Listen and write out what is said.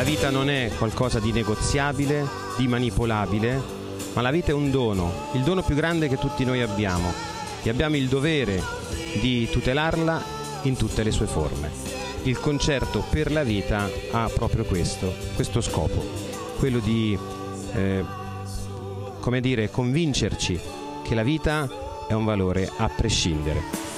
La vita non è qualcosa di negoziabile, di manipolabile, ma la vita è un dono, il dono più grande che tutti noi abbiamo, e abbiamo il dovere di tutelarla in tutte le sue forme. Il concerto per la vita ha proprio questo scopo, quello di convincerci che la vita è un valore a prescindere.